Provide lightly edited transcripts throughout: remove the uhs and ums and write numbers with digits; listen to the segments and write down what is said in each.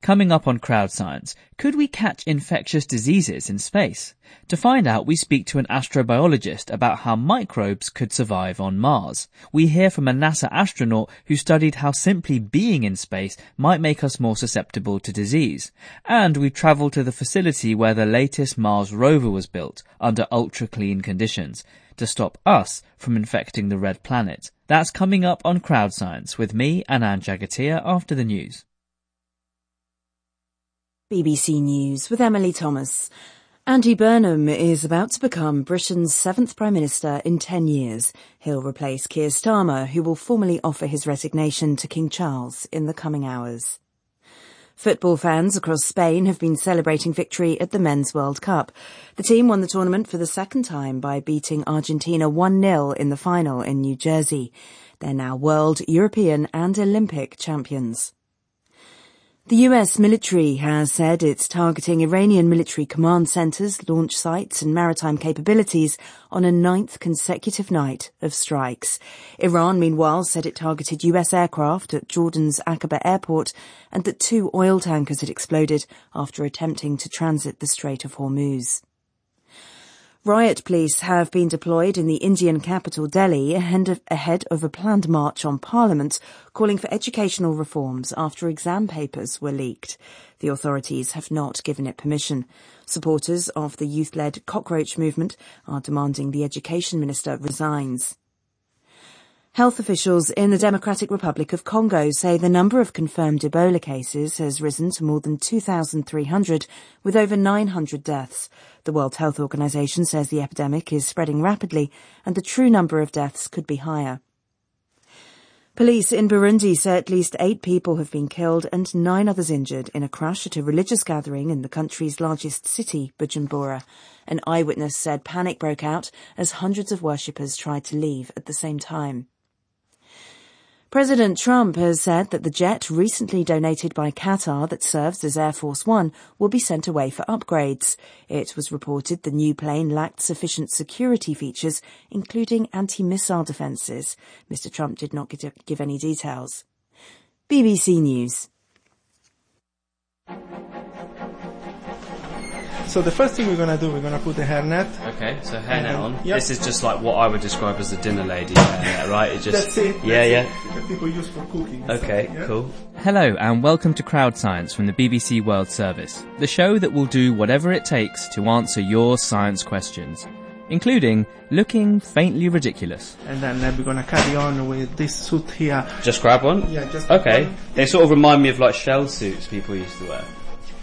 Coming up on Crowd Science, could we catch infectious diseases in space? To find out, we speak to an astrobiologist about how microbes could survive on Mars. We hear from a NASA astronaut who studied how simply being in space might make us more susceptible to disease. And we travel to the facility where the latest Mars rover was built under ultra-clean conditions to stop us from infecting the red planet. That's coming up on Crowd Science with me, Anand Jagatia, after the news. BBC News with Emily Thomas. Andy Burnham is about to become Britain's 7th Prime Minister in 10 years. He'll replace Keir Starmer, who will formally offer his resignation to King Charles in the coming hours. Football fans across Spain have been celebrating victory at the Men's World Cup. The team won the tournament for the second time by beating Argentina 1-0 in the final in New Jersey. They're now world, European and Olympic champions. The US military has said it's targeting Iranian military command centres, launch sites and maritime capabilities on a 9th consecutive night of strikes. Iran, meanwhile, said it targeted US aircraft at Jordan's Aqaba airport and that 2 oil tankers had exploded after attempting to transit the Strait of Hormuz. Riot police have been deployed in the Indian capital Delhi ahead of a planned march on Parliament, calling for educational reforms after exam papers were leaked. The authorities have not given it permission. Supporters of the youth-led cockroach movement are demanding the Education Minister resigns. Health officials in the Democratic Republic of Congo say the number of confirmed Ebola cases has risen to more than 2,300, with over 900 deaths. The World Health Organization says the epidemic is spreading rapidly and the true number of deaths could be higher. Police in Burundi say at least 8 people have been killed and 9 others injured in a crash at a religious gathering in the country's largest city, Bujumbura. An eyewitness said panic broke out as hundreds of worshippers tried to leave at the same time. President Trump has said that the jet recently donated by Qatar that serves as Air Force One will be sent away for upgrades. It was reported the new plane lacked sufficient security features, including anti-missile defences. Mr. Trump did not give any details. BBC News. So the first thing we're going to do, we're going to put the hairnet. Okay, so hairnet on. Yep. This is just like what I would describe as a dinner lady hairnet, right? It just, That's it. Yeah. That people use for cooking. Okay, stuff, yeah? cool. Hello and welcome to Crowd Science from the BBC World Service, the show that will do whatever it takes to answer your science questions, including looking faintly ridiculous. And then we're going to carry on with this suit here. Just grab one? Yeah, just Okay. one. They sort of remind me of like shell suits people used to wear.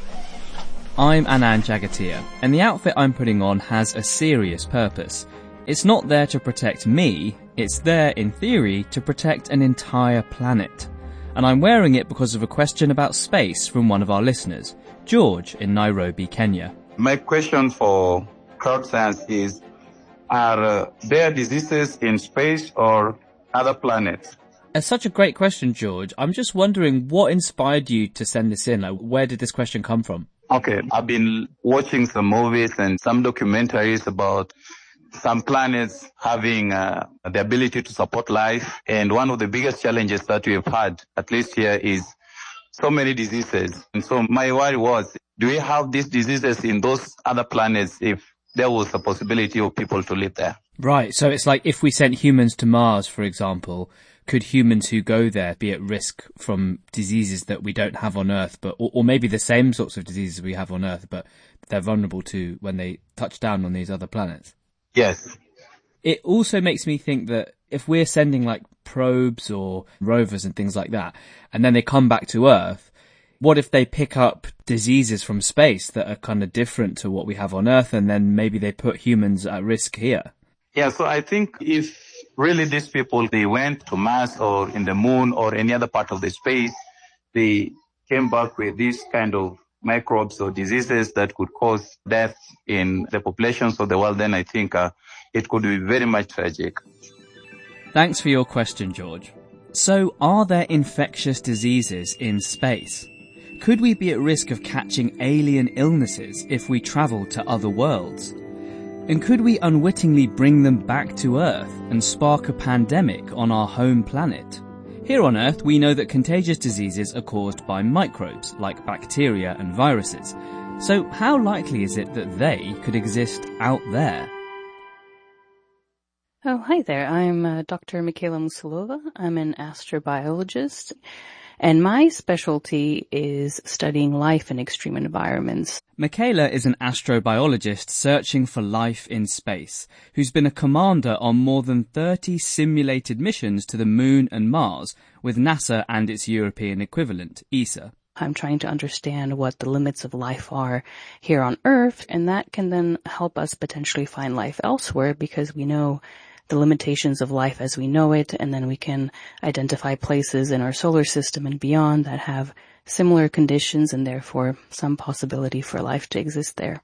I'm Anand Jagatia, and the outfit I'm putting on has a serious purpose. It's not there to protect me, it's there, in theory, to protect an entire planet. And I'm wearing it because of a question about space from one of our listeners, George in Nairobi, Kenya. My question for Crowd Science is, are there diseases in space or other planets? It's such a great question, George. I'm just wondering what inspired you to send this in? Like, where did this question come from? Okay, I've been watching some movies and some documentaries about some planets having the ability to support life. And one of the biggest challenges that we have had, at least here, is so many diseases. And so my worry was, do we have these diseases in those other planets if there was a possibility of people to live there? Right, so it's like if we sent humans to Mars, for example, could humans who go there be at risk from diseases that we don't have on Earth, but or maybe the same sorts of diseases we have on Earth, but they're vulnerable to when they touch down on these other planets? Yes. It also makes me think that if we're sending like probes or rovers and things like that, and then they come back to Earth, what if they pick up diseases from space that are kind of different to what we have on Earth, and then maybe they put humans at risk here? Yeah, so I think if really these people, they went to Mars or in the moon or any other part of the space, they came back with these kind of microbes or diseases that could cause death in the populations of the world, then I think it could be very much tragic. Thanks for your question, George. So, are there infectious diseases in space? Could we be at risk of catching alien illnesses if we travel to other worlds? And could we unwittingly bring them back to Earth and spark a pandemic on our home planet? Here on Earth, we know that contagious diseases are caused by microbes, like bacteria and viruses. So how likely is it that they could exist out there? Oh, hi there. I'm Dr. Michaela Musilova. I'm an astrobiologist, and my specialty is studying life in extreme environments. Michaela is an astrobiologist searching for life in space, who's been a commander on more than 30 simulated missions to the Moon and Mars with NASA and its European equivalent, ESA. I'm trying to understand what the limits of life are here on Earth, and that can then help us potentially find life elsewhere because we know the limitations of life as we know it, and then we can identify places in our solar system and beyond that have similar conditions and therefore some possibility for life to exist there.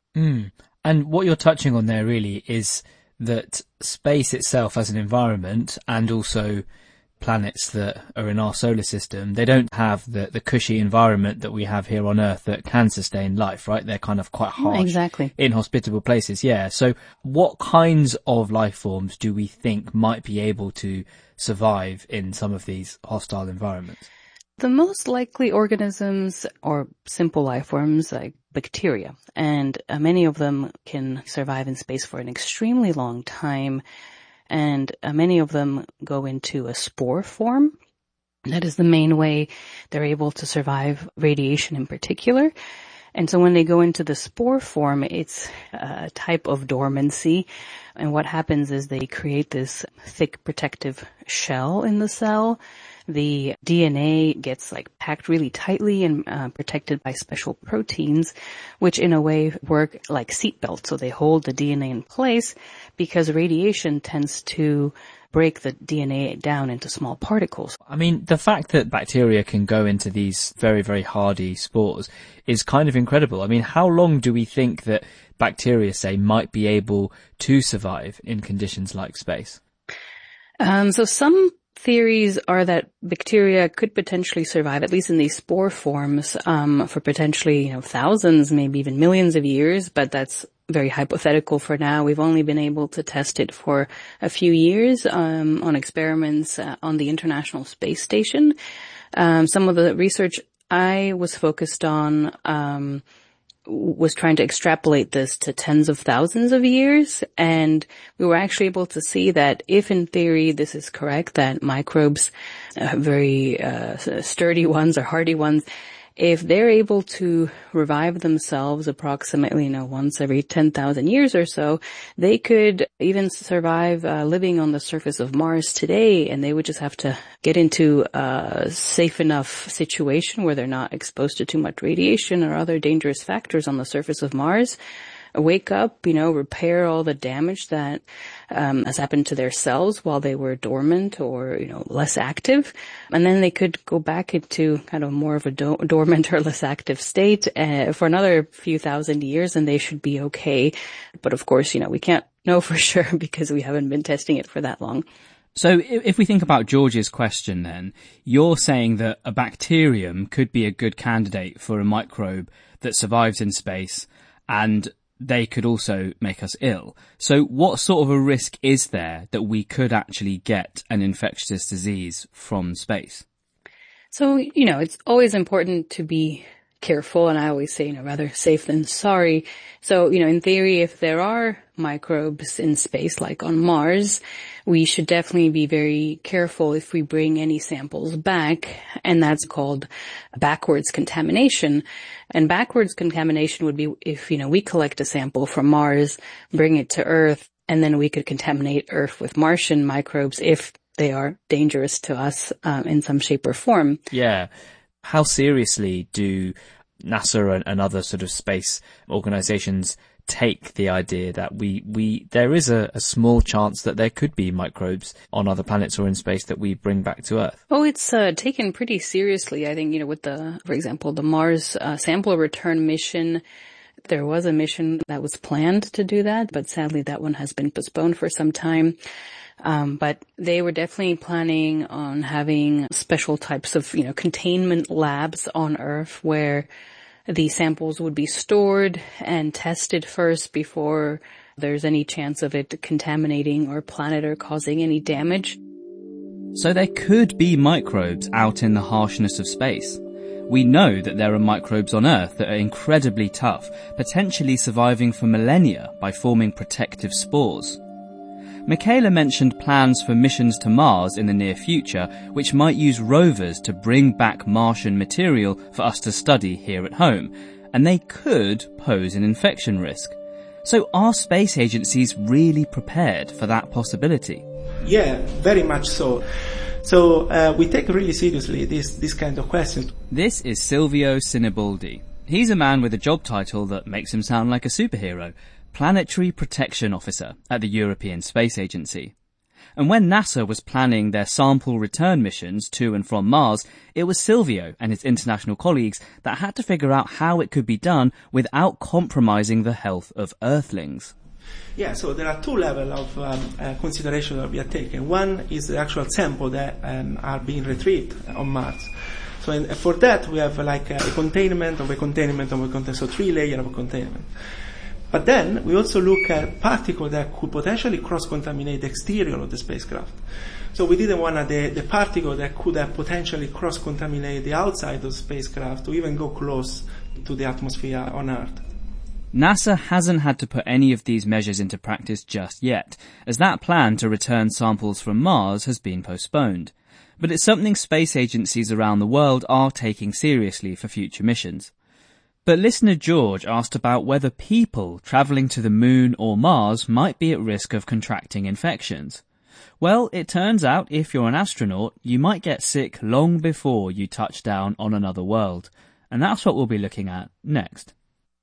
And what you're touching on there really is that space itself as an environment, and also planets that are in our solar system, they don't have the cushy environment that we have here on Earth that can sustain life, right? They're kind of quite harsh, exactly, inhospitable places. Yeah. So what kinds of life forms do we think might be able to survive in some of these hostile environments? The most likely organisms or simple life forms like bacteria, and many of them can survive in space for an extremely long time. And many of them go into a spore form. That is the main way they're able to survive radiation in particular. And so when they go into the spore form, it's a type of dormancy. And what happens is they create this thick protective shell in the cell. The DNA gets packed really tightly and protected by special proteins, which in a way work like seatbelts. So they hold the DNA in place because radiation tends to break the DNA down into small particles. I mean, the fact that bacteria can go into these very, very hardy spores is kind of incredible. I mean, how long do we think that bacteria, say, might be able to survive in conditions like space? So some theories are that bacteria could potentially survive, at least in these spore forms, for potentially, thousands, maybe even millions of years, but that's very hypothetical for now. We've only been able to test it for a few years, on experiments on the International Space Station. Some of the research I was focused on, was trying to extrapolate this to tens of thousands of years, and we were actually able to see that if in theory this is correct, that microbes, very sturdy ones or hardy ones, if they're able to revive themselves approximately, once every 10,000 years or so, they could even survive living on the surface of Mars today, and they would just have to get into a safe enough situation where they're not exposed to too much radiation or other dangerous factors on the surface of Mars, wake up, repair all the damage that has happened to their cells while they were dormant or, less active. And then they could go back into kind of more of a dormant or less active state for another few thousand years, and they should be okay. But of course, we can't know for sure because we haven't been testing it for that long. So if we think about George's question then, you're saying that a bacterium could be a good candidate for a microbe that survives in space, and they could also make us ill. So what sort of a risk is there that we could actually get an infectious disease from space? So, it's always important to be careful, and I always say, rather safe than sorry. So, in theory, if there are microbes in space, like on Mars, we should definitely be very careful if we bring any samples back, and that's called backwards contamination. And backwards contamination would be if, we collect a sample from Mars, bring it to Earth, and then we could contaminate Earth with Martian microbes if they are dangerous to us in some shape or form. Yeah. How seriously do NASA and other sort of space organizations take the idea that there is a small chance that there could be microbes on other planets or in space that we bring back to Earth? Oh, it's taken pretty seriously. I think, with for example, the Mars sample return mission, there was a mission that was planned to do that, but sadly that one has been postponed for some time. But they were definitely planning on having special types of, containment labs on Earth where the samples would be stored and tested first before there's any chance of it contaminating our planet or causing any damage. So there could be microbes out in the harshness of space. We know that there are microbes on Earth that are incredibly tough, potentially surviving for millennia by forming protective spores. Michaela mentioned plans for missions to Mars in the near future, which might use rovers to bring back Martian material for us to study here at home, and they could pose an infection risk. So are space agencies really prepared for that possibility? Yeah, very much so. So we take really seriously this kind of questions. This is Silvio Sinibaldi. He's a man with a job title that makes him sound like a superhero. Planetary Protection Officer at the European Space Agency. And when NASA was planning their sample return missions to and from Mars, it was Silvio and his international colleagues that had to figure out how it could be done without compromising the health of Earthlings. Yeah, so there are two levels of consideration that we are taking. One is the actual sample that are being retrieved on Mars. So for that we have like a containment of a containment of a containment, so 3 layers of containment. But then we also look at particles that could potentially cross-contaminate the exterior of the spacecraft. So we didn't want the particle that could have potentially cross-contaminate the outside of the spacecraft to even go close to the atmosphere on Earth. NASA hasn't had to put any of these measures into practice just yet, as that plan to return samples from Mars has been postponed. But it's something space agencies around the world are taking seriously for future missions. But listener George asked about whether people travelling to the Moon or Mars might be at risk of contracting infections. Well, it turns out if you're an astronaut, you might get sick long before you touch down on another world. And that's what we'll be looking at next.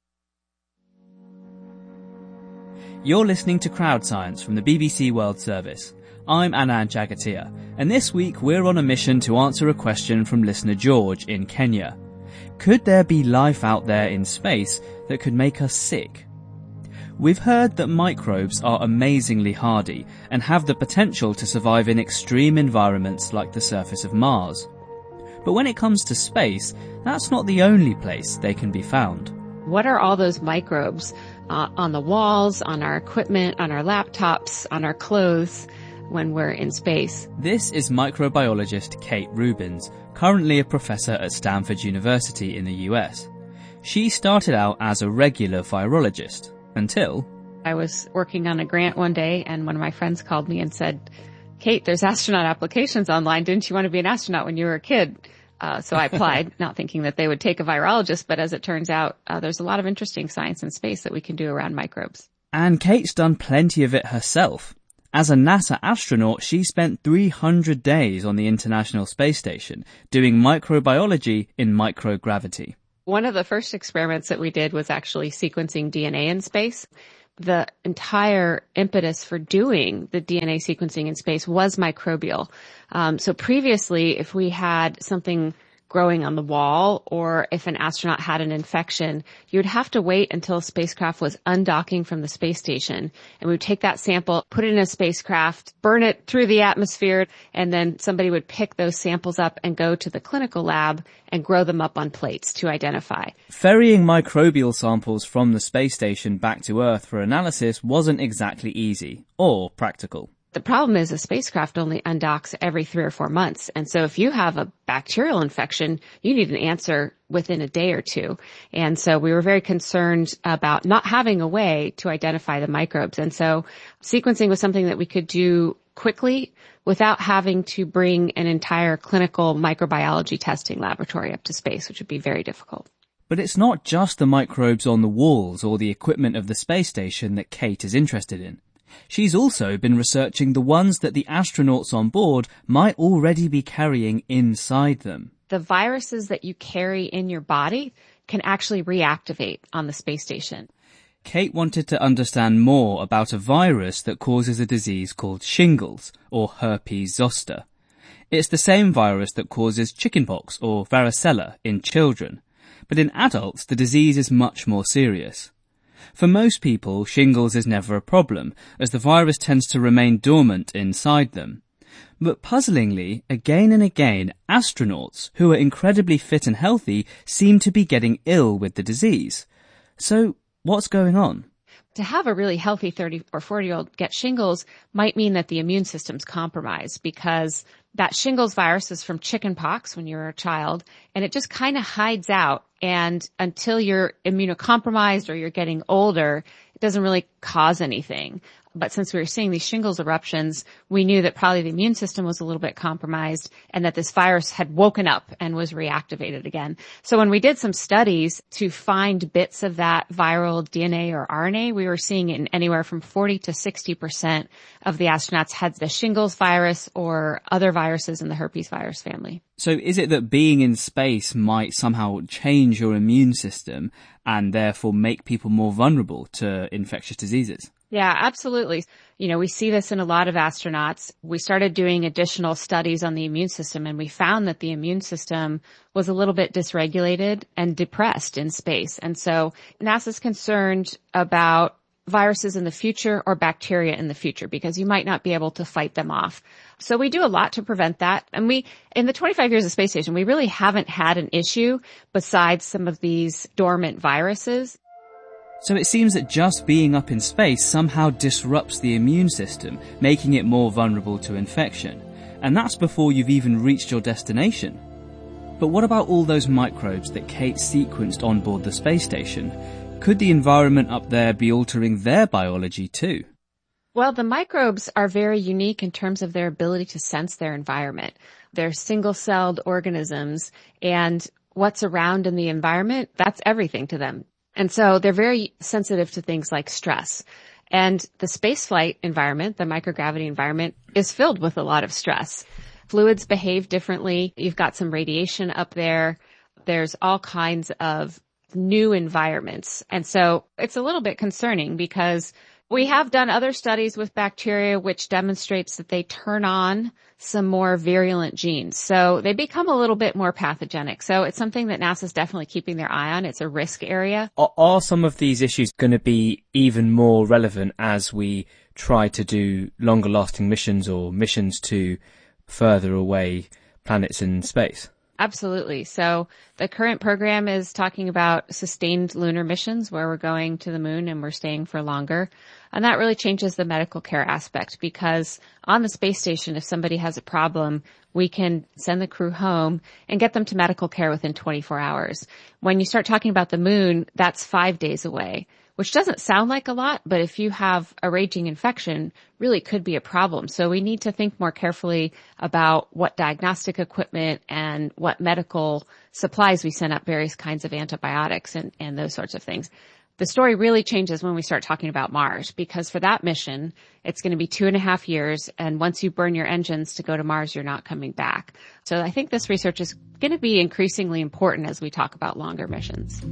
You're listening to Crowd Science from the BBC World Service. I'm Anand Jagatia, and this week we're on a mission to answer a question from listener George in Kenya. Could there be life out there in space that could make us sick? We've heard that microbes are amazingly hardy and have the potential to survive in extreme environments like the surface of Mars. But when it comes to space, that's not the only place they can be found. What are all those microbes on the walls, on our equipment, on our laptops, on our clothes when we're in space? This is microbiologist Kate Rubins, currently a professor at Stanford University in the US. She started out as a regular virologist until... I was working on a grant one day and one of my friends called me and said, Kate, there's astronaut applications online. Didn't you want to be an astronaut when you were a kid? So I applied, not thinking that they would take a virologist, but as it turns out, there's a lot of interesting science in space that we can do around microbes. And Kate's done plenty of it herself. As a NASA astronaut, she spent 300 days on the International Space Station doing microbiology in microgravity. One of the first experiments that we did was actually sequencing DNA in space. The entire impetus for doing the DNA sequencing in space was microbial. So previously, if we had something growing on the wall, or if an astronaut had an infection, you would have to wait until a spacecraft was undocking from the space station. And we would take that sample, put it in a spacecraft, burn it through the atmosphere, and then somebody would pick those samples up and go to the clinical lab and grow them up on plates to identify. Ferrying microbial samples from the space station back to Earth for analysis wasn't exactly easy or practical. The problem is a spacecraft only undocks every 3 or 4 months. And so if you have a bacterial infection, you need an answer within a day or two. And so we were very concerned about not having a way to identify the microbes. And so sequencing was something that we could do quickly without having to bring an entire clinical microbiology testing laboratory up to space, which would be very difficult. But it's not just the microbes on the walls or the equipment of the space station that Kate is interested in. She's also been researching the ones that the astronauts on board might already be carrying inside them. The viruses that you carry in your body can actually reactivate on the space station. Kate wanted to understand more about a virus that causes a disease called shingles, or herpes zoster. It's the same virus that causes chickenpox or varicella in children, but in adults the disease is much more serious. For most people, shingles is never a problem, as the virus tends to remain dormant inside them. But puzzlingly, again and again, astronauts, who are incredibly fit and healthy, seem to be getting ill with the disease. So, what's going on? To have a really healthy 30 or 40-year-old get shingles might mean that the immune system's compromised because that shingles virus is from chickenpox when you were a child, and it just kind of hides out. And until you're immunocompromised or you're getting older, it doesn't really cause anything. But since we were seeing these shingles eruptions, we knew that probably the immune system was a little bit compromised and that this virus had woken up and was reactivated again. So when we did some studies to find bits of that viral DNA or RNA, we were seeing it in anywhere from 40 to 60% of the astronauts had the shingles virus or other viruses in the herpes virus family. So is it that being in space might somehow change your immune system and therefore make people more vulnerable to infectious diseases? Yeah, absolutely. You know, we see this in a lot of astronauts. We started doing additional studies on the immune system, and we found that the immune system was a little bit dysregulated and depressed in space. And so NASA's concerned about viruses in the future or bacteria in the future because you might not be able to fight them off. So we do a lot to prevent that. And in the 25 years of space station, we really haven't had an issue besides some of these dormant viruses. So it seems that just being up in space somehow disrupts the immune system, making it more vulnerable to infection. And that's before you've even reached your destination. But what about all those microbes that Kate sequenced on board the space station? Could the environment up there be altering their biology too? Well, the microbes are very unique in terms of their ability to sense their environment. They're single-celled organisms, and what's around in the environment, that's everything to them. And so they're very sensitive to things like stress. And the spaceflight environment, the microgravity environment, is filled with a lot of stress. Fluids behave differently. You've got some radiation up there. There's all kinds of new environments. And so it's a little bit concerning because we have done other studies with bacteria which demonstrates that they turn on some more virulent genes. So they become a little bit more pathogenic. So it's something that NASA's definitely keeping their eye on. It's a risk area. Are some of these issues going to be even more relevant as we try to do longer lasting missions or missions to further away planets in space? Absolutely. So the current program is talking about sustained lunar missions where we're going to the moon and we're staying for longer. And that really changes the medical care aspect because on the space station, if somebody has a problem, we can send the crew home and get them to medical care within 24 hours. When you start talking about the moon, that's 5 days away, which doesn't sound like a lot, but if you have a raging infection, really could be a problem. So we need to think more carefully about what diagnostic equipment and what medical supplies we send up, various kinds of antibiotics and those sorts of things. The story really changes when we start talking about Mars because for that mission, it's going to be 2.5 years. And once you burn your engines to go to Mars, you're not coming back. So I think this research is going to be increasingly important as we talk about longer missions.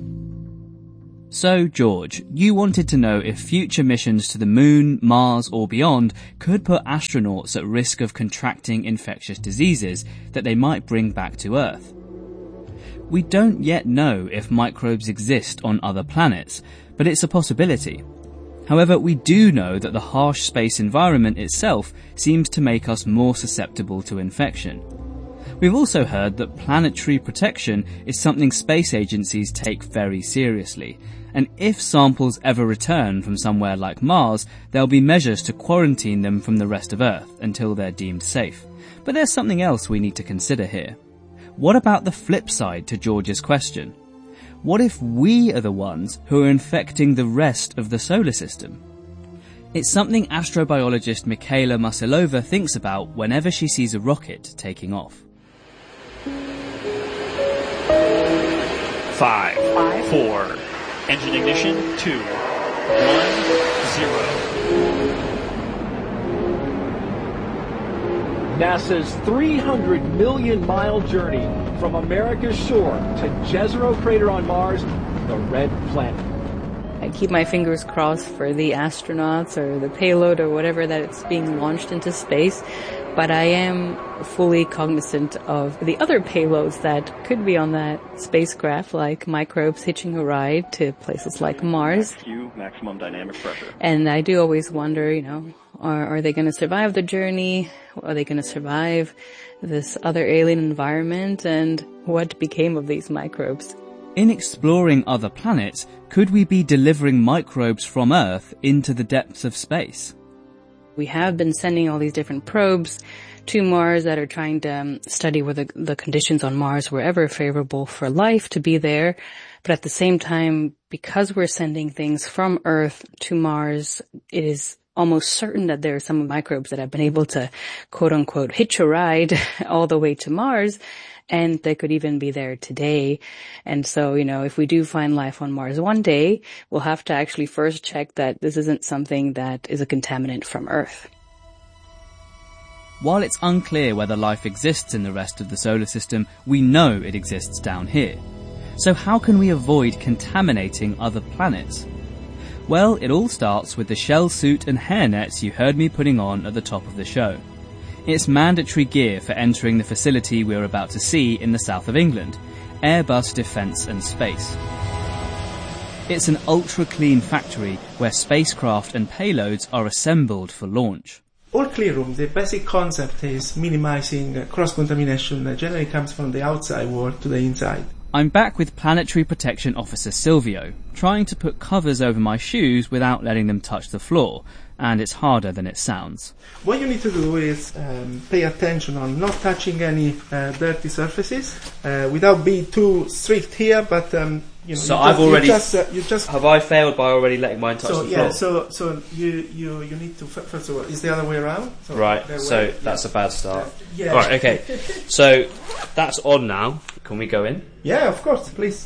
So, George, you wanted to know if future missions to the moon, Mars or beyond could put astronauts at risk of contracting infectious diseases that they might bring back to Earth. We don't yet know if microbes exist on other planets, but it's a possibility. However, we do know that the harsh space environment itself seems to make us more susceptible to infection. We've also heard that planetary protection is something space agencies take very seriously, and if samples ever return from somewhere like Mars, there'll be measures to quarantine them from the rest of Earth until they're deemed safe. But there's something else we need to consider here. What about the flip side to George's question? What if we are the ones who are infecting the rest of the solar system? It's something astrobiologist Mikhaila Marcelova thinks about whenever she sees a rocket taking off. 5, 4, engine ignition, 2, 1, 0. NASA's 300 million mile journey from America's shore to Jezero Crater on Mars, the Red Planet. I keep my fingers crossed for the astronauts or the payload or whatever that it's being launched into space, but I am fully cognizant of the other payloads that could be on that spacecraft, like microbes hitching a ride to places like Mars. Maximum dynamic pressure. And I do always wonder, are they going to survive the journey? Are they going to survive this other alien environment? And what became of these microbes? In exploring other planets, could we be delivering microbes from Earth into the depths of space? We have been sending all these different probes to Mars that are trying to study whether the conditions on Mars were ever favorable for life to be there. But at the same time, because we're sending things from Earth to Mars, it is almost certain that there are some microbes that have been able to, quote unquote, hitch a ride all the way to Mars, and they could even be there today. And so, if we do find life on Mars one day, we'll have to actually first check that this isn't something that is a contaminant from Earth. While it's unclear whether life exists in the rest of the solar system, we know it exists down here. So how can we avoid contaminating other planets? Well, it all starts with the shell suit and hairnets you heard me putting on at the top of the show. It's mandatory gear for entering the facility we're about to see in the south of England, Airbus Defence and Space. It's an ultra-clean factory where spacecraft and payloads are assembled for launch. All clean room, the basic concept is minimizing cross-contamination that generally comes from the outside world to the inside. I'm back with Planetary Protection Officer Silvio, trying to put covers over my shoes without letting them touch the floor, and it's harder than it sounds. What you need to do is pay attention on not touching any dirty surfaces, without being too strict here, but so have I failed by already letting mine touch the floor? So you need to, first of all, it's the other way around. So right, so that's a bad start. Yeah. Right, okay. So that's on now. Can we go in? Yeah, of course, please.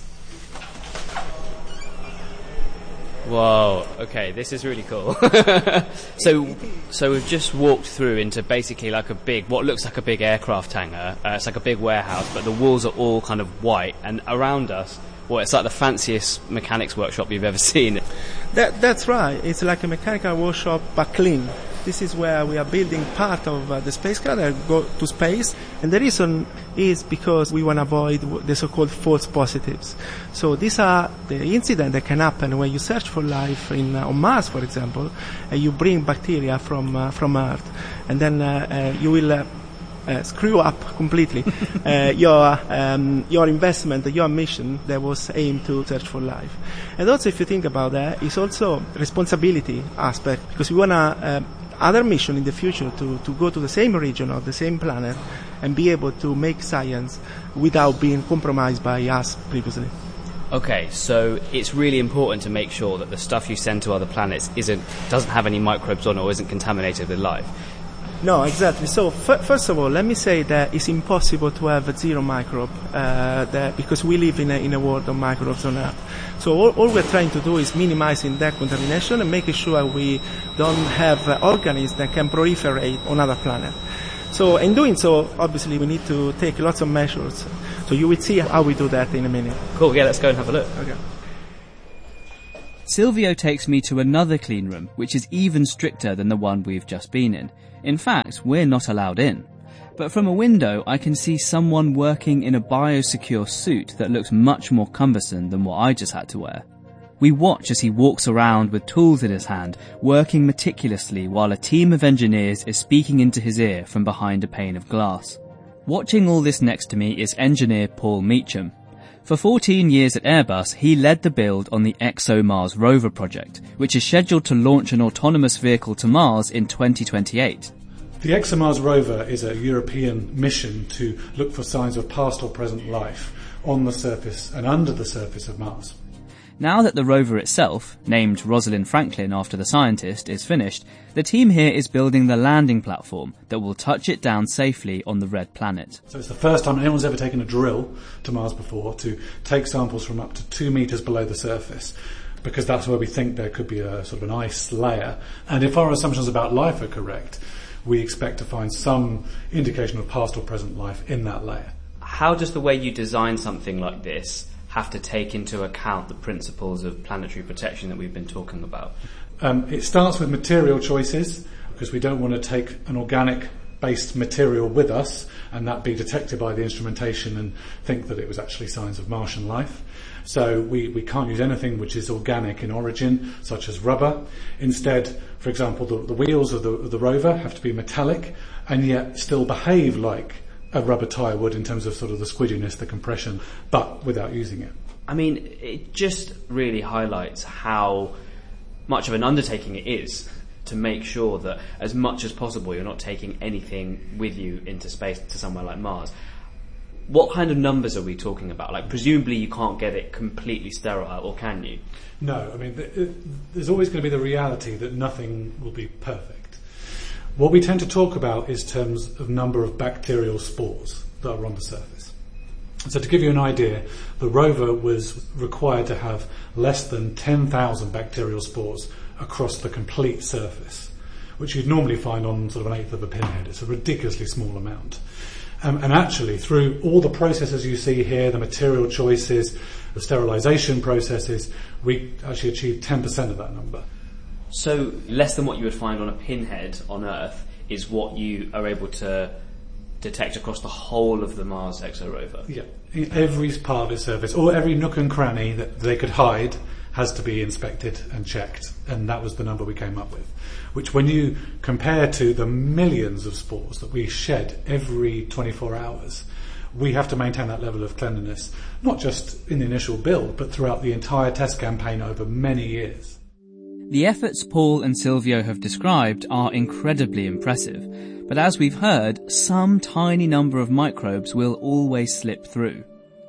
Whoa, okay, this is really cool. So we've just walked through into basically like what looks like a big aircraft hangar. It's like a big warehouse, but the walls are all kind of white, and around us, it's like the fanciest mechanics workshop you've ever seen. That's right, it's like a mechanical workshop, but clean. This is where we are building part of the spacecraft that go to space, and the reason is because we want to avoid the so-called false positives. So these are the incidents that can happen when you search for life on Mars, for example, and you bring bacteria from Earth, and then you will screw up completely your investment, your mission that was aimed to search for life. And also, if you think about that, it's also responsibility aspect, because we want to other mission in the future to go to the same region or the same planet and be able to make science without being compromised by us previously. Okay, so it's really important to make sure that the stuff you send to other planets doesn't have any microbes on or isn't contaminated with life. No, exactly. So first of all, let me say that it's impossible to have a zero microbe because we live in a world of microbes on Earth. So all we're trying to do is minimizing that contamination and making sure we don't have organisms that can proliferate on other planets. So in doing so, obviously we need to take lots of measures. So you will see how we do that in a minute. Cool, yeah, let's go and have a look. Okay. Silvio takes me to another clean room, which is even stricter than the one we've just been in. In fact, we're not allowed in. But from a window, I can see someone working in a biosecure suit that looks much more cumbersome than what I just had to wear. We watch as he walks around with tools in his hand, working meticulously while a team of engineers is speaking into his ear from behind a pane of glass. Watching all this next to me is engineer Paul Meacham. For 14 years at Airbus, he led the build on the ExoMars rover project, which is scheduled to launch an autonomous vehicle to Mars in 2028. The ExoMars rover is a European mission to look for signs of past or present life on the surface and under the surface of Mars. Now that the rover itself, named Rosalind Franklin after the scientist, is finished, the team here is building the landing platform that will touch it down safely on the red planet. So it's the first time anyone's ever taken a drill to Mars before to take samples from up to 2 meters below the surface, because that's where we think there could be a sort of an ice layer. And if our assumptions about life are correct, we expect to find some indication of past or present life in that layer. How does the way you design something like this have to take into account the principles of planetary protection that we've been talking about? It starts with material choices, because we don't want to take an organic-based material with us and that be detected by the instrumentation and think that it was actually signs of Martian life. So we can't use anything which is organic in origin, such as rubber. Instead, for example, the wheels of the rover have to be metallic and yet still behave like a rubber tyre would in terms of sort of the squidginess, the compression, but without using it. I mean, it just really highlights how much of an undertaking it is to make sure that as much as possible you're not taking anything with you into space to somewhere like Mars. What kind of numbers are we talking about? Like, presumably you can't get it completely sterile, or can you? No, I mean, there's always going to be the reality that nothing will be perfect. What we tend to talk about is terms of number of bacterial spores that are on the surface. So to give you an idea, the rover was required to have less than 10,000 bacterial spores across the complete surface, which you'd normally find on sort of an eighth of a pinhead. It's a ridiculously small amount. And actually, through all the processes you see here, the material choices, the sterilisation processes, we actually achieved 10% of that number. So less than what you would find on a pinhead on Earth is what you are able to detect across the whole of the Mars ExoRover? Yeah, every part of its surface, or every nook and cranny that they could hide, has to be inspected and checked, and that was the number we came up with, which when you compare to the millions of spores that we shed every 24 hours, we have to maintain that level of cleanliness, not just in the initial build, but throughout the entire test campaign over many years. The efforts Paul and Silvio have described are incredibly impressive, but as we've heard, some tiny number of microbes will always slip through.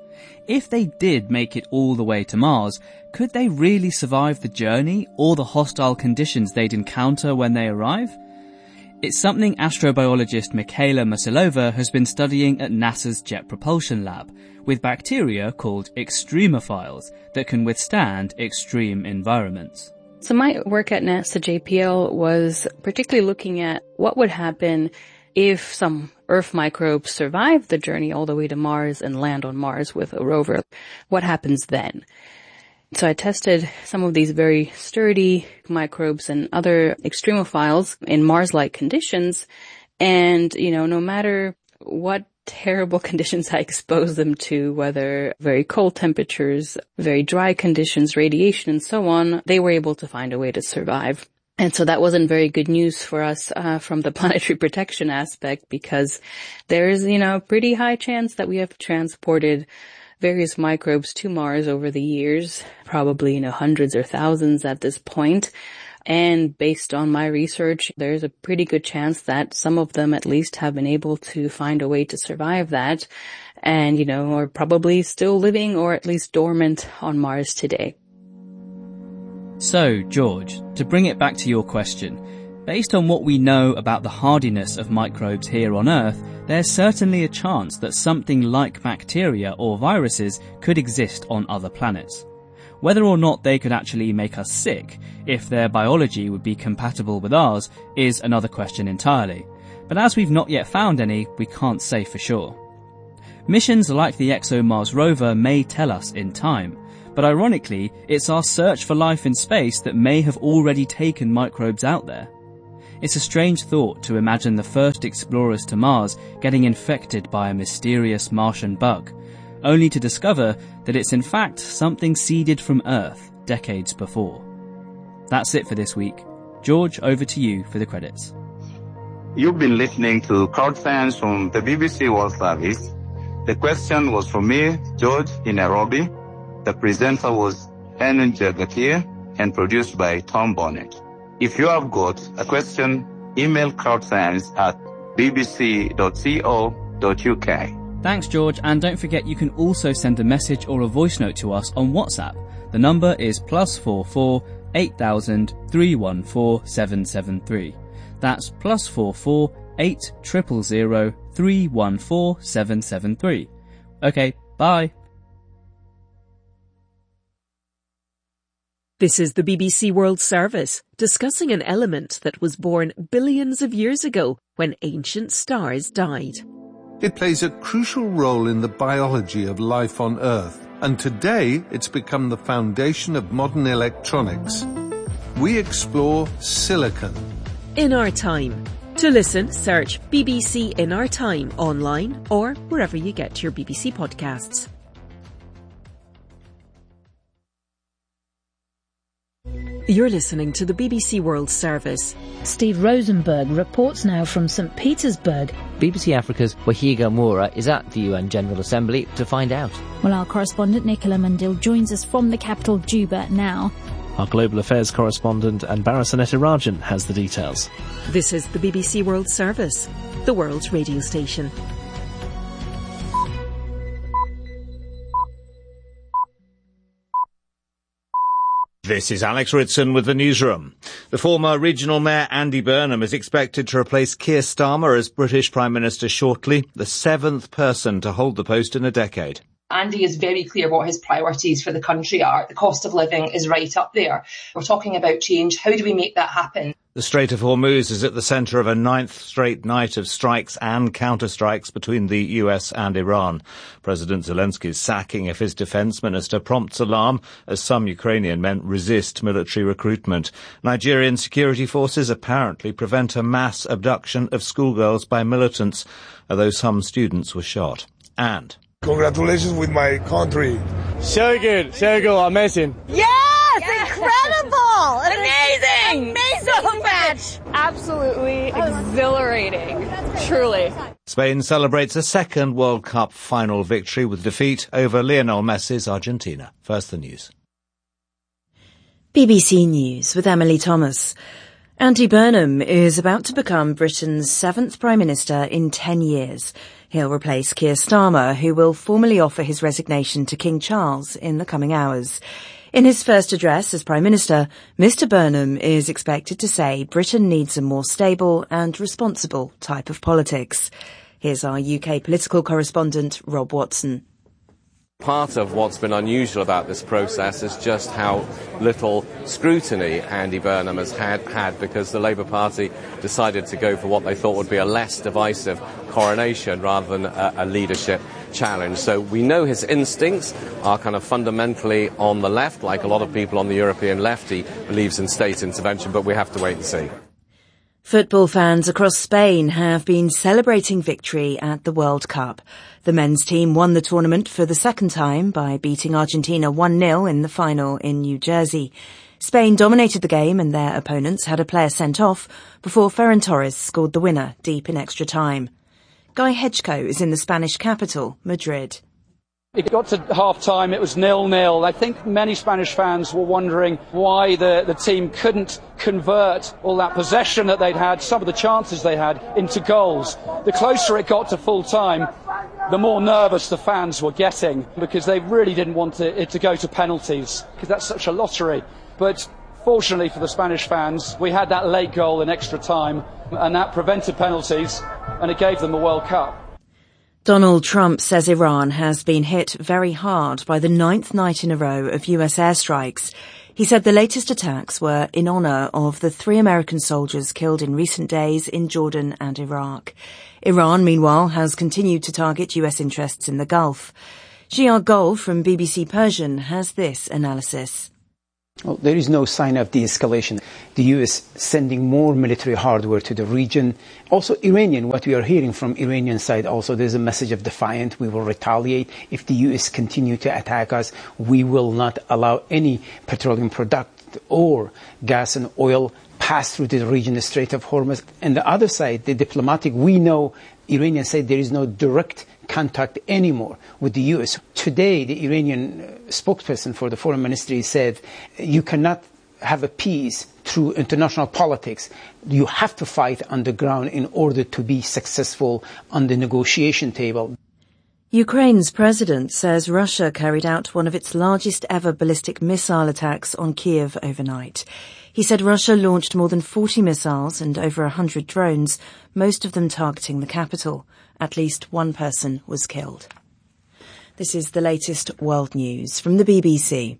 If they did make it all the way to Mars, could they really survive the journey or the hostile conditions they'd encounter when they arrive? It's something astrobiologist Michaela Musilova has been studying at NASA's Jet Propulsion Lab, with bacteria called extremophiles that can withstand extreme environments. So my work at NASA JPL was particularly looking at what would happen if some Earth microbes survive the journey all the way to Mars and land on Mars with a rover. What happens then? So I tested some of these very sturdy microbes and other extremophiles in Mars-like conditions. And, no matter what terrible conditions I exposed them to, whether very cold temperatures, very dry conditions, radiation, and so on, they were able to find a way to survive. And so that wasn't very good news for us from the planetary protection aspect, because there is, a pretty high chance that we have transported various microbes to Mars over the years, probably, hundreds or thousands at this point. And based on my research, there's a pretty good chance that some of them at least have been able to find a way to survive that and, are probably still living or at least dormant on Mars today. So, George, to bring it back to your question, based on what we know about the hardiness of microbes here on Earth, there's certainly a chance that something like bacteria or viruses could exist on other planets. Whether or not they could actually make us sick, if their biology would be compatible with ours, is another question entirely. But as we've not yet found any, we can't say for sure. Missions like the ExoMars rover may tell us in time, but ironically, it's our search for life in space that may have already taken microbes out there. It's a strange thought to imagine the first explorers to Mars getting infected by a mysterious Martian bug, only to discover that it's in fact something seeded from Earth decades before. That's it for this week. George, over to you for the credits. You've been listening to Crowd Science from the BBC World Service. The question was from me, George, in Nairobi. The presenter was Henry Jagatir and produced by Tom Bonnet. If you have got a question, email crowdscience@bbc.co.uk. Thanks, George, and don't forget you can also send a message or a voice note to us on WhatsApp. The number is +44 8000 314 773. That's +44 8000 314 773. Okay, bye. This is the BBC World Service, discussing an element that was born billions of years ago when ancient stars died. It plays a crucial role in the biology of life on Earth, and today it's become the foundation of modern electronics. We explore silicon. In Our Time. To listen, search BBC In Our Time online or wherever you get your BBC podcasts. You're listening to the BBC World Service. Steve Rosenberg reports now from St. Petersburg. BBC Africa's Wahiga Moura is at the UN General Assembly to find out. Well, our correspondent Nicola Mundil joins us from the capital, Juba, now. Our Global Affairs correspondent Anbara Sanetirajan has the details. This is the BBC World Service, the world's radio station. This is Alex Ritson with the newsroom. The former regional mayor Andy Burnham is expected to replace Keir Starmer as British Prime Minister shortly, the 7th person to hold the post in a decade. Andy is very clear what his priorities for the country are. The cost of living is right up there. We're talking about change. How do we make that happen? The Strait of Hormuz is at the centre of a 9th straight night of strikes and counter-strikes between the US and Iran. President Zelensky's sacking of his defence minister prompts alarm as some Ukrainian men resist military recruitment. Nigerian security forces apparently prevent a mass abduction of schoolgirls by militants, although some students were shot. And congratulations with my country. So good, amazing. Yes, incredible! Amazing match! Absolutely exhilarating, truly. Spain celebrates a second World Cup final victory with defeat over Lionel Messi's Argentina. First the news. BBC News with Emily Thomas. Andy Burnham is about to become Britain's 7th Prime Minister in 10 years. He'll replace Keir Starmer, who will formally offer his resignation to King Charles in the coming hours. In his first address as Prime Minister, Mr Burnham is expected to say Britain needs a more stable and responsible type of politics. Here's our UK political correspondent, Rob Watson. Part of what's been unusual about this process is just how little scrutiny Andy Burnham has had because the Labour Party decided to go for what they thought would be a less divisive coronation rather than a leadership challenge. So we know his instincts are kind of fundamentally on the left, like a lot of people on the European left. He believes in state intervention, but we have to wait and see. Football fans across Spain have been celebrating victory at the World Cup. The men's team won the tournament for the second time by beating Argentina 1-0 in the final in New Jersey. Spain dominated the game and their opponents had a player sent off before Ferran Torres scored the winner deep in extra time. Guy Hedgecoe is in the Spanish capital, Madrid. It got to half-time, it was 0-0. I think many Spanish fans were wondering why the team couldn't convert all that possession that they'd had, some of the chances they had, into goals. The closer it got to full-time, the more nervous the fans were getting, because they really didn't want it to go to penalties, because that's such a lottery. But fortunately for the Spanish fans, we had that late goal in extra time, and that prevented penalties, and it gave them the World Cup. Donald Trump says Iran has been hit very hard by the 9th night in a row of US airstrikes. He said the latest attacks were in honour of the 3 American soldiers killed in recent days in Jordan and Iraq. Iran, meanwhile, has continued to target US interests in the Gulf. Jiar Gol from BBC Persian has this analysis. Well, there is no sign of de-escalation. The US sending more military hardware to the region. Also Iranian, what we are hearing from Iranian side also, there's a message of defiant. We will retaliate. If the US continue to attack us, we will not allow any petroleum product or gas and oil pass through the region, the Strait of Hormuz. And the other side, the diplomatic, we know Iranian side there is no direct contact anymore with the US. Today, the Iranian spokesperson for the foreign ministry said, you cannot have a peace through international politics. You have to fight on the ground in order to be successful on the negotiation table. Ukraine's president says Russia carried out one of its largest ever ballistic missile attacks on Kiev overnight. He said Russia launched more than 40 missiles and over 100 drones, most of them targeting the capital. At least one person was killed. This is the latest world news from the BBC.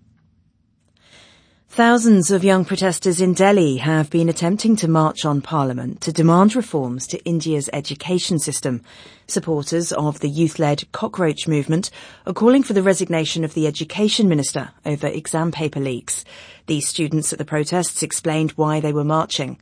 Thousands of young protesters in Delhi have been attempting to march on Parliament to demand reforms to India's education system. Supporters of the youth-led Cockroach movement are calling for the resignation of the education minister over exam paper leaks. These students at the protests explained why they were marching.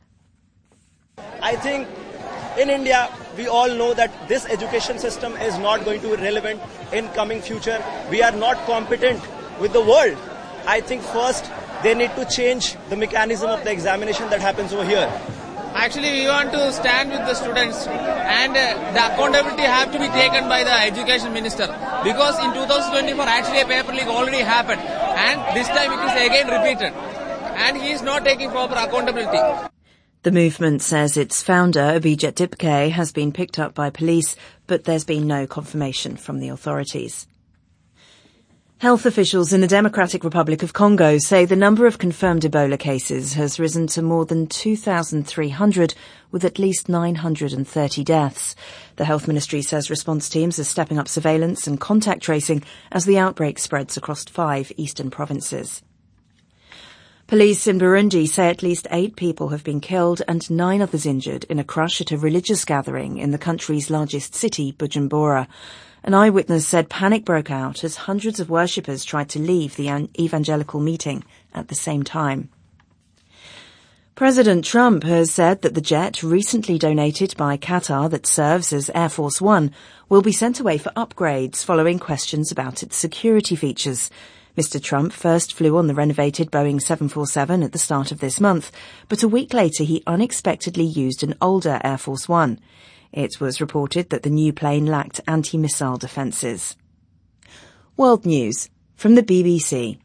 I think in India, we all know that this education system is not going to be relevant in coming future. We are not competent with the world. I think first they need to change the mechanism of the examination that happens over here. Actually, we want to stand with the students, and the accountability have to be taken by the education minister, because in 2024 actually a paper leak already happened, and this time it is again repeated. and he is not taking proper accountability. The movement says its founder, Abhijit Dipke, has been picked up by police, but there's been no confirmation from the authorities. Health officials in the Democratic Republic of Congo say the number of confirmed Ebola cases has risen to more than 2,300, with at least 930 deaths. The Health Ministry says response teams are stepping up surveillance and contact tracing as the outbreak spreads across 5 eastern provinces. Police in Burundi say at least 8 people have been killed and 9 others injured in a crush at a religious gathering in the country's largest city, Bujumbura. An eyewitness said panic broke out as hundreds of worshippers tried to leave the evangelical meeting at the same time. President Trump has said that the jet recently donated by Qatar that serves as Air Force One will be sent away for upgrades following questions about its security features. Mr. Trump first flew on the renovated Boeing 747 at the start of this month, but a week later he unexpectedly used an older Air Force One. It was reported that the new plane lacked anti-missile defences. World News from the BBC.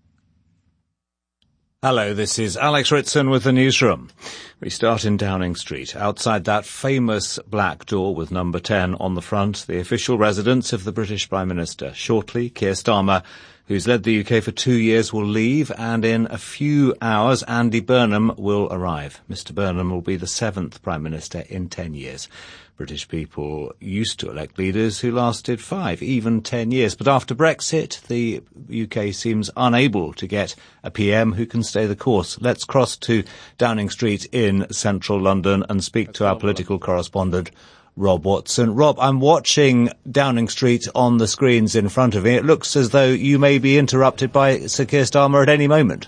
Hello, this is Alex Ritson with the newsroom. We start in Downing Street. Outside that famous black door with number 10 on the front, the official residence of the British Prime Minister. Shortly, Keir Starmer, who's led the UK for 2 years, will leave, and in a few hours, Andy Burnham will arrive. Mr. Burnham will be the 7th Prime Minister in 10 years. British people used to elect leaders who lasted 5, even 10 years. But after Brexit, the UK seems unable to get a PM who can stay the course. Let's cross to Downing Street in central London and speak to our political correspondent, Rob Watson. Rob, I'm watching Downing Street on the screens in front of me. It looks as though you may be interrupted by Sir Keir Starmer at any moment.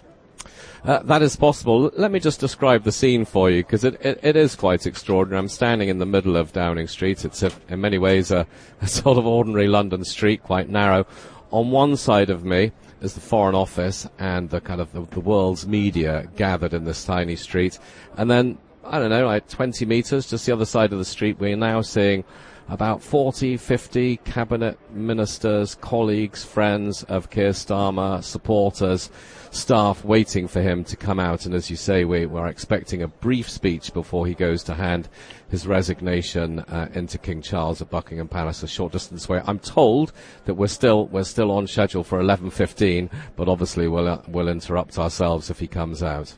That is possible. Let me just describe the scene for you, because it is quite extraordinary. I'm standing in the middle of Downing Street. It's in many ways a sort of ordinary London street, quite narrow. On one side of me is the Foreign Office and the kind of the world's media gathered in this tiny street. And then, I don't know, like 20 metres, just the other side of the street, we're now seeing about 40, 50 cabinet ministers, colleagues, friends of Keir Starmer, supporters, staff waiting for him to come out. And as you say, we're expecting a brief speech before he goes to hand his resignation into King Charles at Buckingham Palace, a short distance away. I'm told that we're still on schedule for 11:15, but obviously we'll interrupt ourselves if he comes out.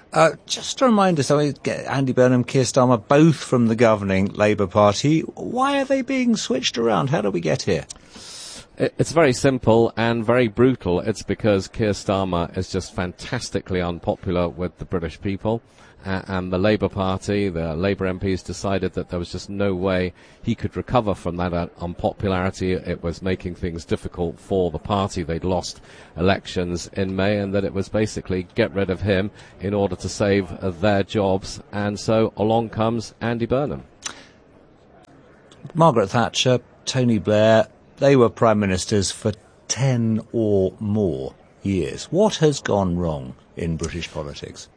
Just to remind us, Andy Burnham, Keir Starmer, both from the governing Labour Party. Why are they being switched around? How do we get here? It's very simple and very brutal. It's because Keir Starmer is just fantastically unpopular with the British people. And the Labour Party, the Labour MPs decided that there was just no way he could recover from that unpopularity. It was making things difficult for the party. They'd lost elections in May, and that it was basically get rid of him in order to save their jobs. And so along comes Andy Burnham. Margaret Thatcher, Tony Blair, they were prime ministers for 10 or more years. What has gone wrong in British politics?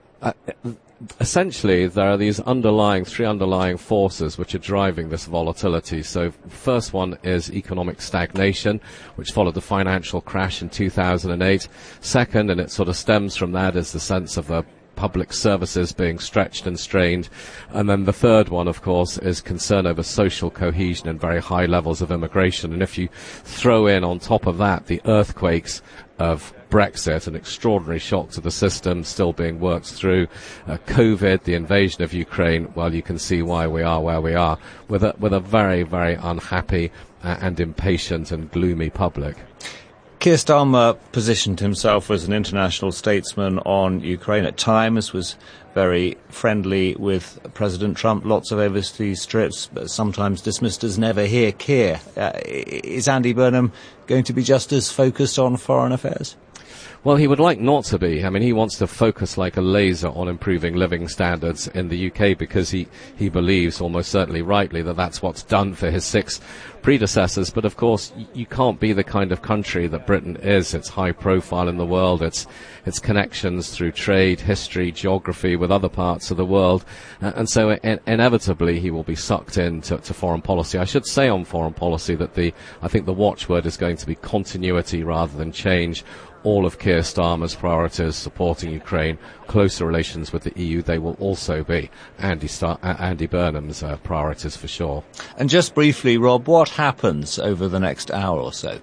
Essentially, there are these three underlying forces which are driving this volatility. So, first one is economic stagnation, which followed the financial crash in 2008. Second, and it sort of stems from that, is the sense of the public services being stretched and strained. And then the third one, of course, is concern over social cohesion and very high levels of immigration. And if you throw in on top of that the earthquakes of Brexit, an extraordinary shock to the system still being worked through, COVID, the invasion of Ukraine, well, you can see why we are where we are, with a very, very unhappy and impatient and gloomy public. Keir Starmer positioned himself as an international statesman on Ukraine at times, was very friendly with President Trump, lots of overseas trips, but sometimes dismissed as never here Keir. Is Andy Burnham going to be just as focused on foreign affairs? Well, he would like not to be. I mean, he wants to focus like a laser on improving living standards in the UK because he believes, almost certainly rightly, that that's what's done for his 6 predecessors. But of course, you can't be the kind of country that Britain is. It's high profile in the world. It's connections through trade, history, geography with other parts of the world. And so inevitably he will be sucked into foreign policy. I should say on foreign policy that I think the watchword is going to be continuity rather than change. all of Keir Starmer's priorities, supporting Ukraine, closer relations with the EU, they will also be Andy Burnham's priorities for sure. And just briefly, Rob, what happens over the next hour or so?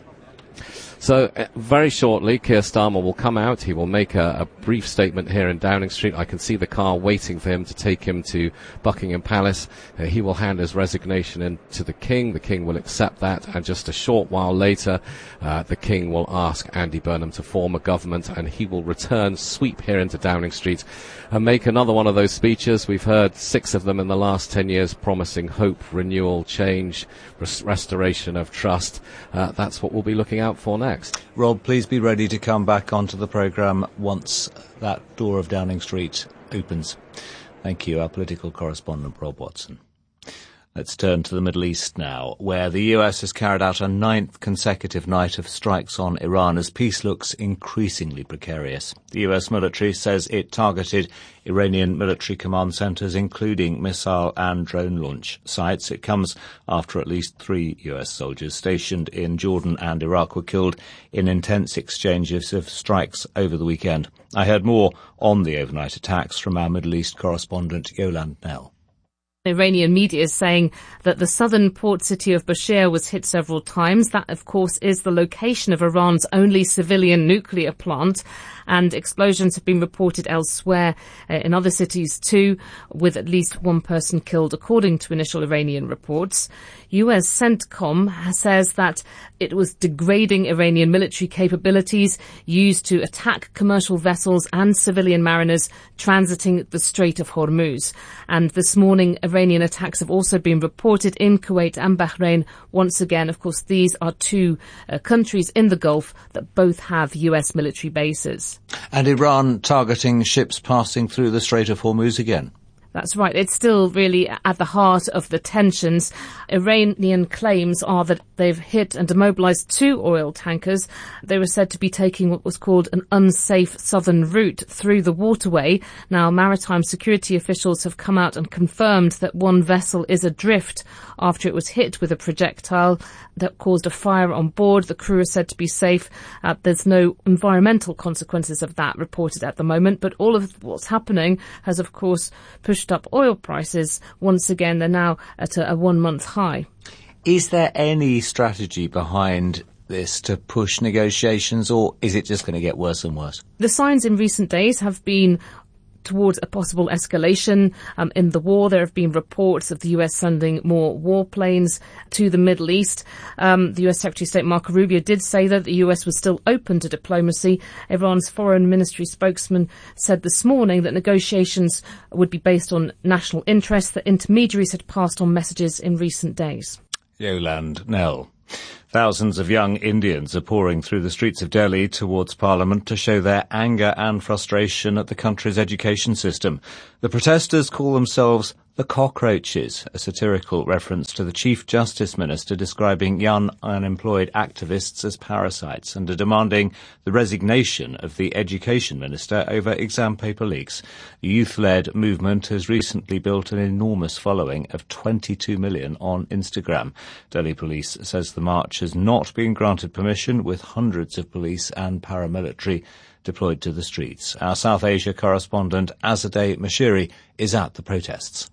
So very shortly, Keir Starmer will come out. He will make a brief statement here in Downing Street. I can see the car waiting for him to take him to Buckingham Palace. He will hand his resignation in to the King. The King will accept that, and just a short while later, the King will ask Andy Burnham to form a government, and he will return, sweep here into Downing Street, and make another one of those speeches. We've heard 6 of them in the last 10 years, promising hope, renewal, change, restoration of trust. That's what we'll be looking out for next. Rob, please be ready to come back onto the programme once that door of Downing Street opens. Thank you, our political correspondent, Rob Watson. Let's turn to the Middle East now, where the US has carried out a 9th consecutive night of strikes on Iran as peace looks increasingly precarious. The US military says it targeted Iranian military command centres, including missile and drone launch sites. It comes after at least 3 US soldiers stationed in Jordan and Iraq were killed in intense exchanges of strikes over the weekend. I heard more on the overnight attacks from our Middle East correspondent, Yolande Knell. Iranian media is saying that the southern port city of Bushehr was hit several times. That, of course, is the location of Iran's only civilian nuclear plant. And explosions have been reported elsewhere in other cities too, with at least 1 person killed, according to initial Iranian reports. US CENTCOM says that it was degrading Iranian military capabilities used to attack commercial vessels and civilian mariners transiting the Strait of Hormuz. And this morning, Iranian attacks have also been reported in Kuwait and Bahrain. Once again, of course, these are 2 countries in the Gulf that both have US military bases. And Iran targeting ships passing through the Strait of Hormuz again. That's right. It's still really at the heart of the tensions. Iranian claims are that they've hit and demobilized 2 oil tankers. They were said to be taking what was called an unsafe southern route through the waterway. Now, maritime security officials have come out and confirmed that 1 vessel is adrift after it was hit with a projectile that caused a fire on board. The crew is said to be safe. There's no environmental consequences of that reported at the moment, but all of what's happening has, of course, pushed up oil prices. Once again, they're now at a 1-month high. Is there any strategy behind this to push negotiations, or is it just going to get worse and worse? The signs in recent days have been towards a possible escalation in the war. There have been reports of the US sending more warplanes to the Middle East. The US Secretary of State Marco Rubio did say that the US was still open to diplomacy. Iran's foreign ministry spokesman said this morning that negotiations would be based on national interests, that intermediaries had passed on messages in recent days. Yolande Knell. Thousands of young Indians are pouring through the streets of Delhi towards Parliament to show their anger and frustration at the country's education system. The protesters call themselves the Cockroaches, a satirical reference to the Chief Justice Minister describing young unemployed activists as parasites, and are demanding the resignation of the Education Minister over exam paper leaks. The youth-led movement has recently built an enormous following of 22 million on Instagram. Delhi Police says the march has not been granted permission, with hundreds of police and paramilitary deployed to the streets. Our South Asia correspondent Azadeh Mashiri is at the protests.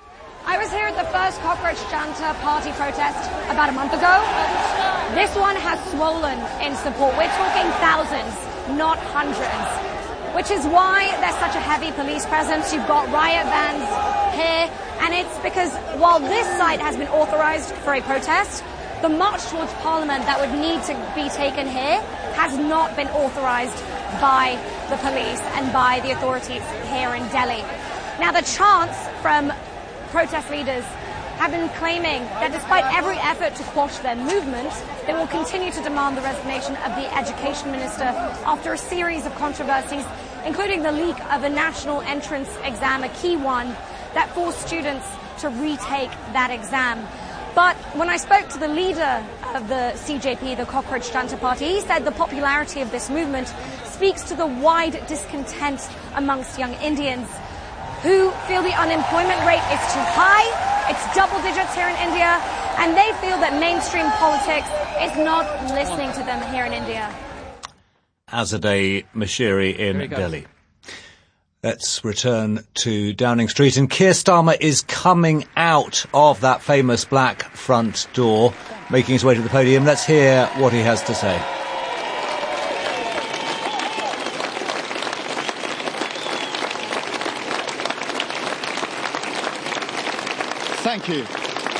I was here at the first Cockroach Janta party protest about a month ago. This one has swollen in support. We're talking thousands, not hundreds, which is why there's such a heavy police presence. You've got riot vans here, and it's because while this site has been authorised for a protest, the march towards Parliament that would need to be taken here has not been authorised by the police and by the authorities here in Delhi. Now, the chants from protest leaders have been claiming that despite every effort to quash their movement, they will continue to demand the resignation of the Education Minister after a series of controversies, including the leak of a national entrance exam, a key one, that forced students to retake that exam. But when I spoke to the leader of the CJP, the Cockroach Janta Party, he said the popularity of this movement speaks to the wide discontent amongst young Indians who feel the unemployment rate is too high. It's double digits here in India, and they feel that mainstream politics is not listening to them here in India. Azadeh Moshiri in Delhi. Let's return to Downing Street, and Keir Starmer is coming out of that famous black front door, making his way to the podium. Let's hear what he has to say. Thank you.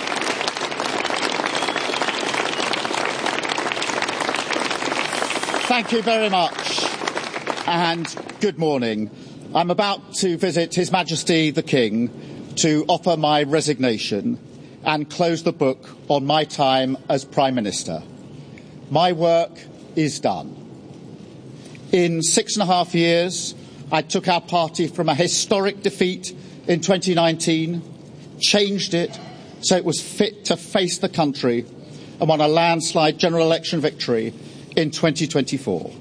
Thank you very much, and good morning. I'm about to visit His Majesty the King to offer my resignation and close the book on my time as Prime Minister. My work is done. In 6.5 years, I took our party from a historic defeat in 2019, changed it so it was fit to face the country, and won a landslide general election victory in 2024.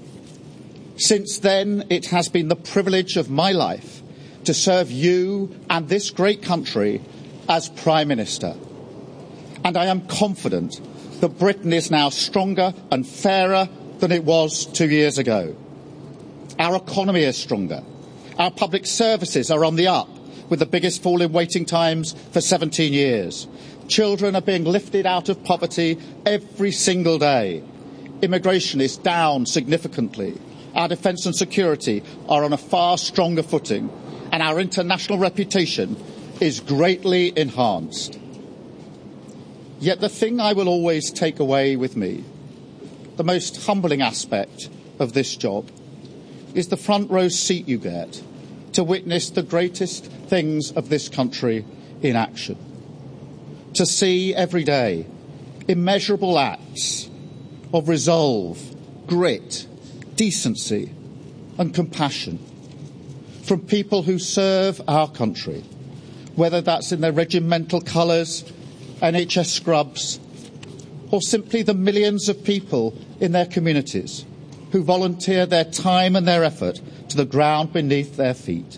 Since then, it has been the privilege of my life to serve you and this great country as Prime Minister. And I am confident that Britain is now stronger and fairer than it was 2 years ago. Our economy is stronger. Our public services are on the up, with the biggest fall in waiting times for 17 years. Children are being lifted out of poverty every single day. Immigration is down significantly. Our defence and security are on a far stronger footing, and our international reputation is greatly enhanced. Yet the thing I will always take away with me, the most humbling aspect of this job, is the front row seat you get to witness the greatest things of this country in action. To see every day immeasurable acts of resolve, grit, decency and compassion from people who serve our country, whether that's in their regimental colours, NHS scrubs, or simply the millions of people in their communities who volunteer their time and their effort to the ground beneath their feet.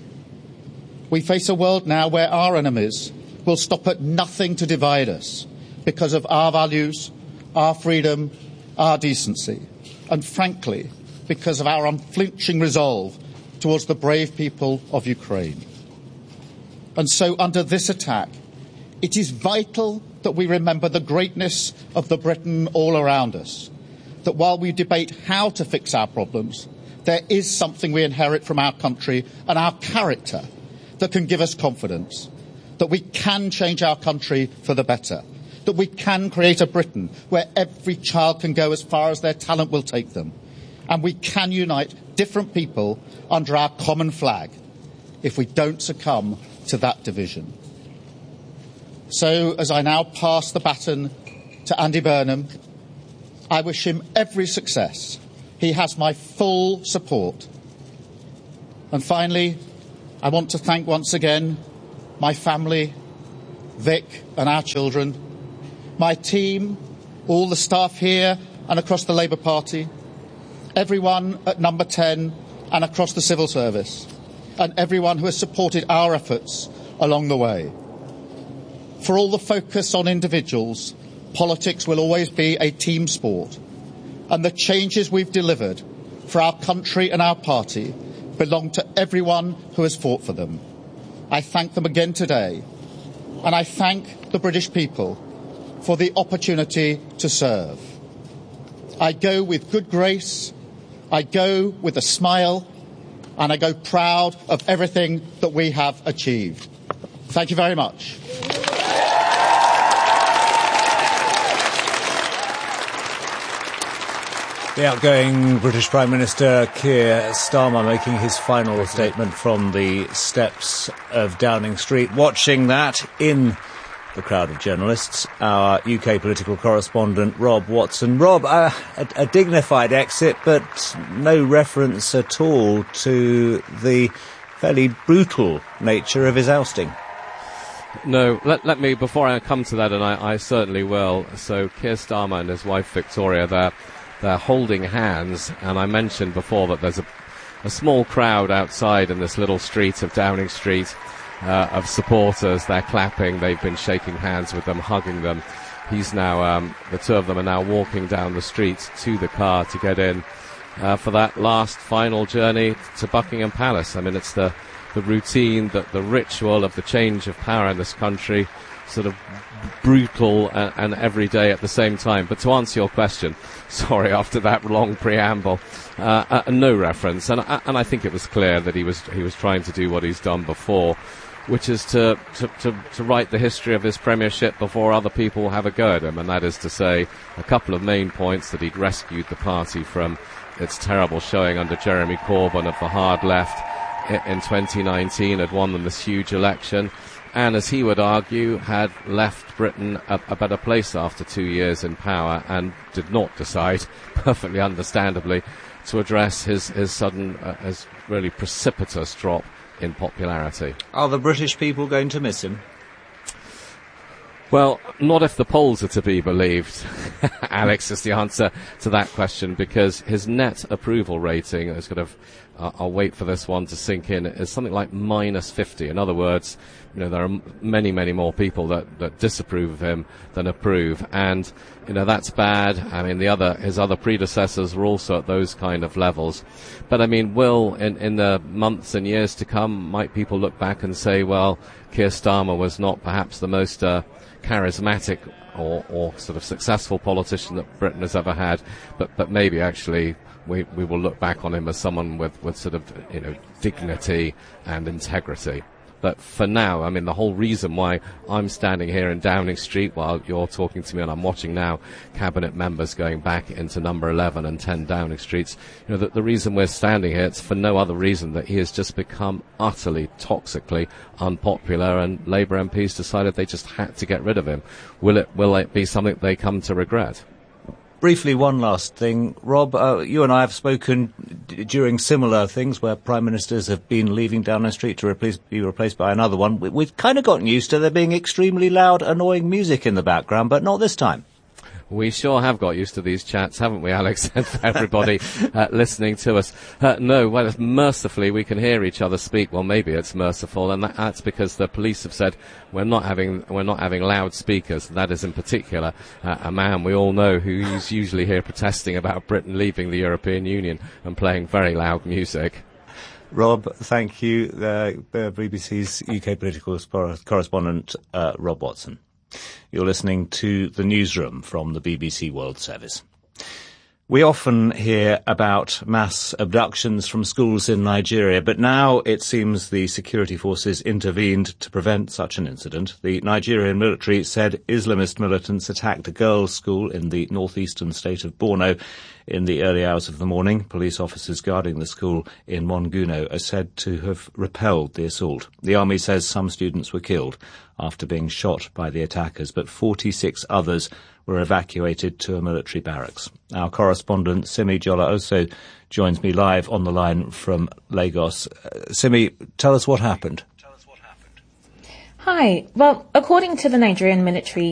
We face a world now where our enemies will stop at nothing to divide us because of our values, our freedom, our decency, and frankly, because of our unflinching resolve towards the brave people of Ukraine. And so under this attack, it is vital that we remember the greatness of the Britain all around us, that while we debate how to fix our problems, there is something we inherit from our country and our character that can give us confidence, that we can change our country for the better, that we can create a Britain where every child can go as far as their talent will take them, and we can unite different people under our common flag if we don't succumb to that division. So, as I now pass the baton to Andy Burnham, I wish him every success. He has my full support. And finally, I want to thank once again my family, Vic and our children, my team, all the staff here and across the Labour Party, everyone at Number 10 and across the civil service, and everyone who has supported our efforts along the way. For all the focus on individuals, politics will always be a team sport, and the changes we've delivered for our country and our party belong to everyone who has fought for them. I thank them again today, and I thank the British people for the opportunity to serve. I go with good grace, I go with a smile, and I go proud of everything that we have achieved. Thank you very much. The outgoing British Prime Minister Keir Starmer making his final statement from the steps of Downing Street. Watching that in the crowd of journalists, our UK political correspondent Rob Watson. Rob, a dignified exit, but no reference at all to the fairly brutal nature of his ousting. No, let me, before I come to that, and I certainly will, so Keir Starmer and his wife Victoria, they're holding hands, and I mentioned before that there's a small crowd outside in this little street of Downing Street of supporters. They're clapping, they've been shaking hands with them, hugging them. He's now, the two of them are now walking down the street to the car to get in. for that last final journey to Buckingham Palace. I mean, it's the routine, the ritual of the change of power in this country, sort of brutal and every day at the same time. But to answer your question, sorry, after that long preamble, no reference. And I think it was clear that he was trying to do what he's done before, which is to write the history of his premiership before other people have a go at him. And that is to say, a couple of main points: that he'd rescued the party from its terrible showing under Jeremy Corbyn of the hard left in 2019, had won them this huge election, and, as he would argue, had left Britain a better place after 2 years in power, and did not decide, perfectly understandably, to address his sudden, his really precipitous drop in popularity. Are the British people going to miss him? Well, not if the polls are to be believed, Alex, is the answer to that question, because his net approval rating is kind of, I'll wait for this one to sink in, is something like -50. In other words, there are many, many more people that disapprove of him than approve, and that's bad. I mean, his other predecessors were also at those kind of levels. But I mean, in the months and years to come, might people look back and say, well, Keir Starmer was not perhaps the most charismatic or sort of successful politician that Britain has ever had, but maybe actually we will look back on him as someone with sort of dignity and integrity. But for now, I mean, the whole reason why I'm standing here in Downing Street while you're talking to me, and I'm watching now cabinet members going back into number 11 and 10 Downing Streets, the reason we're standing here, it's for no other reason that he has just become utterly, toxically unpopular, and Labour MPs decided they just had to get rid of him. Will it be something they come to regret? Briefly, one last thing. Rob, you and I have spoken during similar things where Prime Ministers have been leaving Downing Street to be replaced by another one. We've kind of gotten used to there being extremely loud, annoying music in the background, but not this time. We sure have got used to these chats, haven't we, Alex, and for everybody listening to us. No, well, mercifully we can hear each other speak. Well, maybe it's merciful, and that's because the police have said we're not having loudspeakers. That is in particular a man we all know who's usually here protesting about Britain leaving the European Union and playing very loud music. Rob, thank you. BBC's UK political correspondent, Rob Watson. You're listening to The Newsroom from the BBC World Service. We often hear about mass abductions from schools in Nigeria, but now it seems the security forces intervened to prevent such an incident. The Nigerian military said Islamist militants attacked a girls' school in the northeastern state of Borno in the early hours of the morning. Police officers guarding the school in Monguno are said to have repelled the assault. The army says some students were killed after being shot by the attackers, but 46 others were evacuated to a military barracks. Our correspondent, Simi Jola, also joins me live on the line from Lagos. Simi, tell us what happened. Hi. Well, according to the Nigerian military,